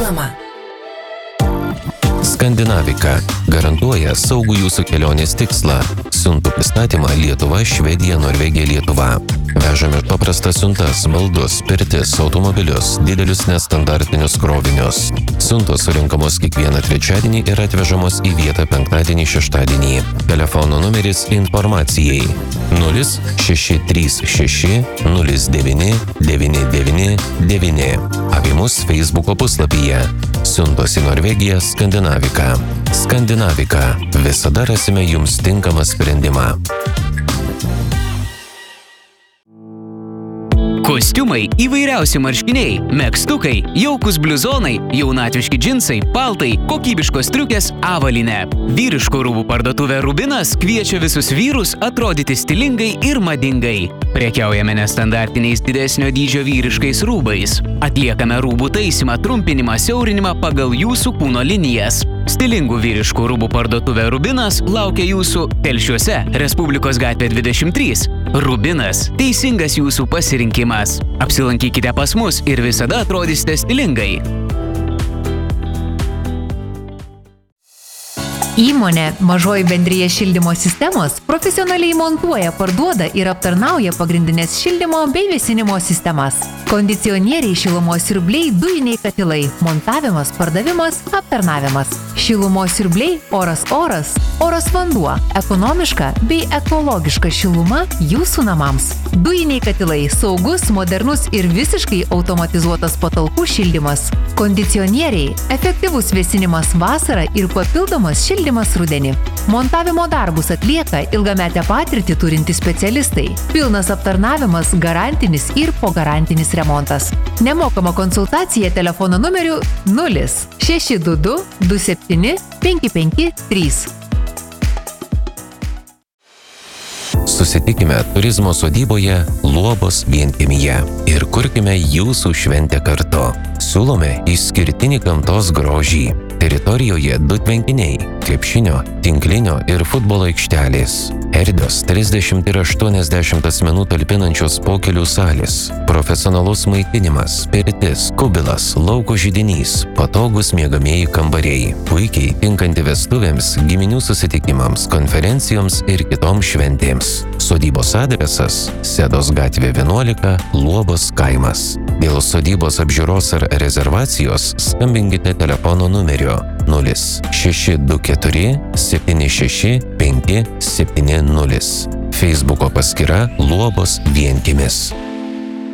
reklama. Skandinavika garantuoja saugų jūsų kelionės tikslą. Siuntų pristatymą Lietuva, Švedija, Norvegija, Lietuva. Vežame paprastas siuntas, baldus, pirtis, automobilius, didelius nestandartinius krovinius. Siuntos surinkamos kiekvieną trečiadienį ir atvežamos į vietą penktadienį, šeštadienį. Telefono numeris informacijai 0636 09 999. Apie mus Facebooko puslapyje. Siuntos į Norvegiją Skandinavika. Skandinavika. Visada rasime jums tinkamą sprendimą. Kostiumai, įvairiausi marškiniai, megztukai, jaukūs bliuzonai, jaunatviški džinsai, paltai, kokybiškos striukės, avalynė. Vyriškų rūbų parduotuvė Rubinas kviečia visus vyrus atrodyti stilingai ir madingai. Prekiaujame nestandartiniais didesnio dydžio vyriškais rūbais. Atliekame rūbų taisymą, trumpinimą, siaurinimą pagal jūsų kūno linijas. Stilingų vyriškų rūbų parduotuvė Rubinas laukia jūsų Telšiuose, Respublikos gatvė 23. Rubinas – teisingas jūsų pasirinkimas. Apsilankykite pas mus ir visada atrodysite stilingai. Įmonė Mažoji bendrija šildymo sistemos profesionaliai montuoja, parduoda ir aptarnauja pagrindinės šildymo bei vėsinimo sistemas. Kondicionieriai, šilumos siurbliai, dujiniai katilai, montavimas, pardavimas, aptarnavimas. Šilumos siurbliai, oras, oras vanduo, ekonomiška bei ekologiška šiluma jūsų namams. Dujiniai katilai, saugus, modernus ir visiškai automatizuotas patalpų šildymas. Kondicionieriai, efektyvus vėsinimas vasarą ir papildomas šildymas rudenį. Montavimo darbus atlieka ilgametę patirtį turintys specialistai. Pilnas aptarnavimas, garantinis ir pogarantinis remontas. Nemokama konsultacija telefono numeriu 0622 27 553. Susitikime turizmo sodyboje Luobos vienkiemyje ir kurkime jūsų šventę kartu. Siūlome išskirtinį gamtos grožį. Teritorijoje 2 tvenkiniai – krepšinio, tinklinio ir futbolo aikštelės. Erdvios 30 ir 80 asmenų talpinančios pokelių salės. Profesionalus maitinimas, pirtis, kubilas, lauko židinys, patogūs miegamieji kambariai. Puikiai tinkanti vestuvėms, giminių susitikimams, konferencijoms ir kitoms šventėms. Sodybos adresas – Sedos gatvė 11, Luobos kaimas. Dėl sodybos apžiūros ar rezervacijos skambinkite telefono numeriu 0624 76 570. Facebooko paskyra Luobos vienkiemis.